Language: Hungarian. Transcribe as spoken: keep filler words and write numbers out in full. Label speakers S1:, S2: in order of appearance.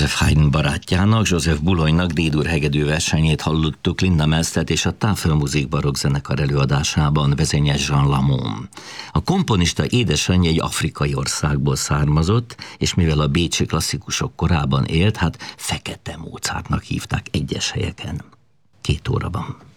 S1: Joseph Haydn barátjának, Joseph Boulogne-nak D-dur hegedű versenyét hallottuk Linda Melsztet és a Tafelmusik barokk zenekar előadásában, vezényes Jean Lamont. A komponista édesanyja egy afrikai országból származott, és mivel a bécsi klasszikusok korában élt, hát Fekete Mozartnak hívták egyes helyeken. Két óra van.